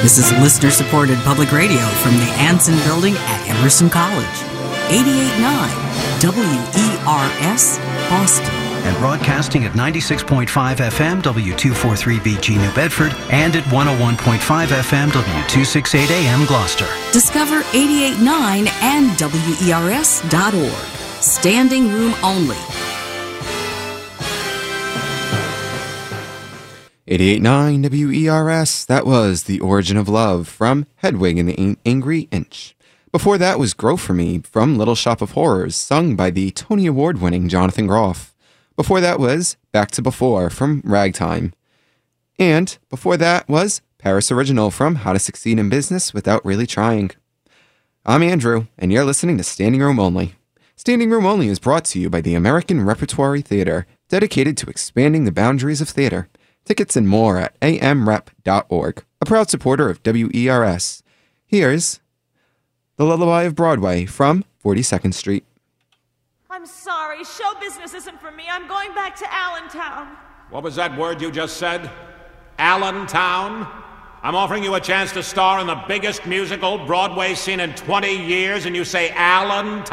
This is listener-supported public radio from the Anson Building at Emerson College. 88.9 WERS, Boston. And broadcasting at 96.5 FM W243BG New Bedford and at 101.5 FM W268 AM Gloucester. Discover 88.9 and WERS.org. Standing room only. 88.9 WERS, that was The Origin of Love from Hedwig and the Angry Inch. Before that was Grow For Me from Little Shop of Horrors, sung by the Tony Award-winning Jonathan Groff. Before that was Back to Before from Ragtime. And before that was Paris Original from How to Succeed in Business Without Really Trying. I'm Andrew, and you're listening to Standing Room Only. Standing Room Only is brought to you by the American Repertory Theater, dedicated to expanding the boundaries of theater. Tickets and more at amrep.org, a proud supporter of WERS. Here's The Lullaby of Broadway from 42nd Street. I'm sorry, show business isn't for me. I'm going back to Allentown. What was that word you just said? Allentown? I'm offering you a chance to star in the biggest musical Broadway seen in 20 years, and you say Allentown?